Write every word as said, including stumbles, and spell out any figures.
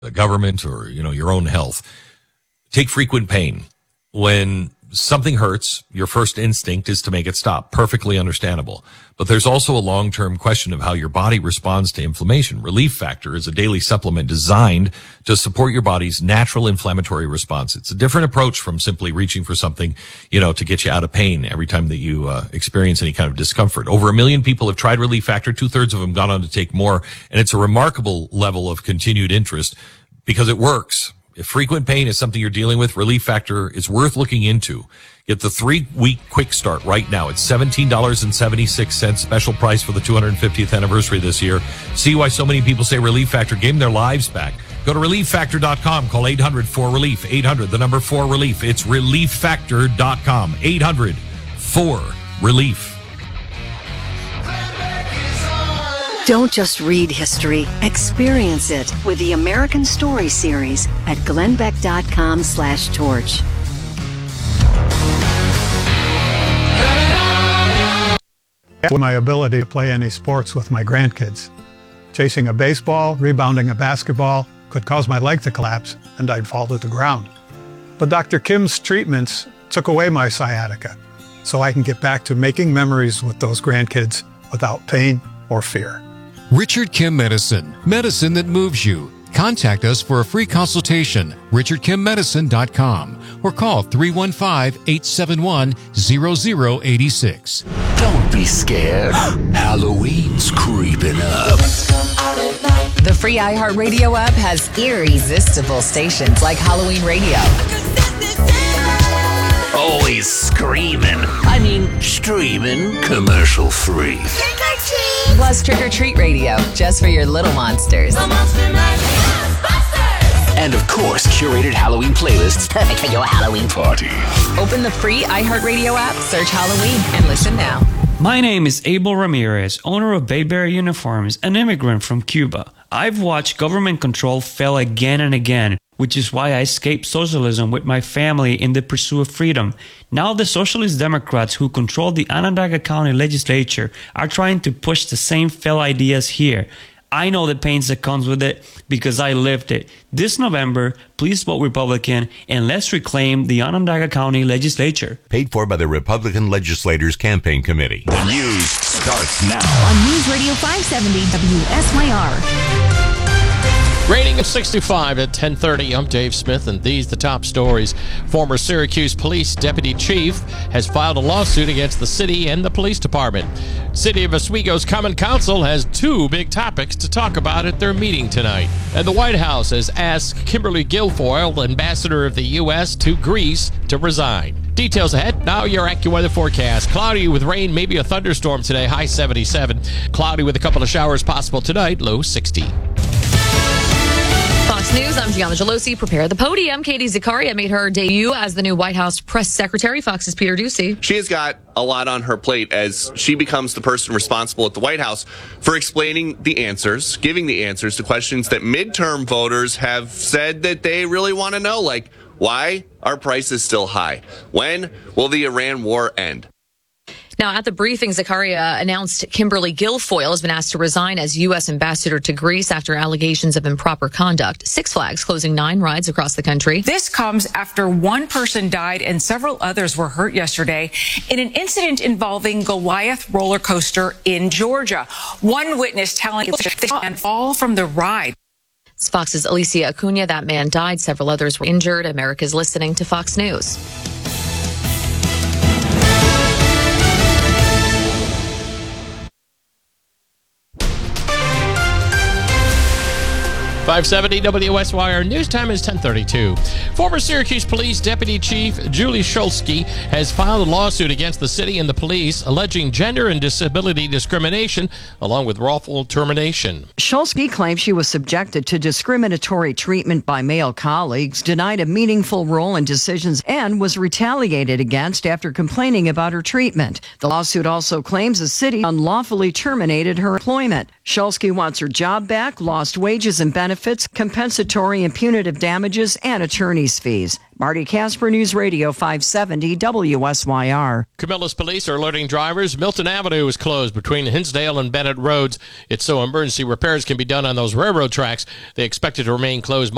the government or, you know, your own health. Take frequent pain. When something hurts, your first instinct is to make it stop. Perfectly understandable. But there's also a long-term question of how your body responds to inflammation. Relief Factor is a daily supplement designed to support your body's natural inflammatory response. It's a different approach from simply reaching for something, you know, to get you out of pain every time that you uh, experience any kind of discomfort. Over a million people have tried Relief Factor. Two-thirds of them gone on to take more. And it's a remarkable level of continued interest because it works. If frequent pain is something you're dealing with, Relief Factor is worth looking into. Get the three-week quick start right now. It's seventeen dollars and seventy-six cents, special price for the two hundred fiftieth anniversary this year. See why so many people say Relief Factor gave them their lives back. Go to relief factor dot com. Call eight hundred four relief. eight hundred, the number four relief. It's relief factor dot com. eight hundred four relief. Don't just read history, experience it with the American Story Series at glenbeck.com slash torch. My ability to play any sports with my grandkids. Chasing a baseball, rebounding a basketball could cause my leg to collapse and I'd fall to the ground. But Doctor Kim's treatments took away my sciatica so I can get back to making memories with those grandkids without pain or fear. Richard Kim Medicine, medicine that moves you. Contact us for a free consultation, richard kim medicine dot com, or call three one five, eight seven one, zero zero eight six. Don't be scared. Halloween's creeping up. The free iHeartRadio app has irresistible stations like Halloween Radio. Always screaming. I mean, streaming commercial free. Plus Trick or Treat Radio, just for your little monsters. And of course, curated Halloween playlists perfect for your Halloween party. Open the free iHeartRadio app, search Halloween, and listen now. My name is Abel Ramirez, owner of Bayberry Uniforms, an immigrant from Cuba. I've watched government control fail again and again, which is why I escaped socialism with my family in the pursuit of freedom. Now the socialist Democrats who control the Onondaga County legislature are trying to push the same failed ideas here. I know the pains that comes with it because I lived it. This November, please vote Republican and let's reclaim the Onondaga County legislature. Paid for by the Republican Legislators Campaign Committee. The news starts now. On News Radio five seventy W S Y R. Rating of sixty-five at ten thirty. I'm Dave Smith, and these the top stories. Former Syracuse Police Deputy Chief has filed a lawsuit against the city and the police department. City of Oswego's Common Council has two big topics to talk about at their meeting tonight. And the White House has asked Kimberly Guilfoyle, ambassador of the U S to Greece, to resign. Details ahead. Now your AccuWeather forecast. Cloudy with rain, maybe a thunderstorm today, high seventy-seven. Cloudy with a couple of showers possible tonight, low sixty. Fox News, I'm Gianna Gelosi. Prepare the podium. Katie Zakaria made her debut as the new White House press secretary. Fox's Peter Ducey. She has got a lot on her plate as she becomes the person responsible at the White House for explaining the answers, giving the answers to questions that midterm voters have said that they really want to know, like, why are prices still high? When will the Iran war end? Now, at the briefing, Zakaria announced Kimberly Guilfoyle has been asked to resign as U S ambassador to Greece after allegations of improper conduct. Six Flags closing nine rides across the country. This comes after one person died and several others were hurt yesterday in an incident involving Goliath roller coaster in Georgia. One witness telling and fall from the ride. It's Fox's Alicia Acuna. That man died. Several others were injured. America's listening to Fox News. five seventy W S Y R. News time is ten thirty-two. Former Syracuse Police Deputy Chief Julie Shulsky has filed a lawsuit against the city and the police alleging gender and disability discrimination along with wrongful termination. Shulsky claims she was subjected to discriminatory treatment by male colleagues, denied a meaningful role in decisions, and was retaliated against after complaining about her treatment. The lawsuit also claims the city unlawfully terminated her employment. Shulsky wants her job back, lost wages and benefits, compensatory and punitive damages, and attorney's fees. Marty Casper, News Radio five seventy W S Y R. Camillus police are alerting drivers Milton Avenue is closed between Hinsdale and Bennett Roads. It's so emergency repairs can be done on those railroad tracks. They expect it to remain closed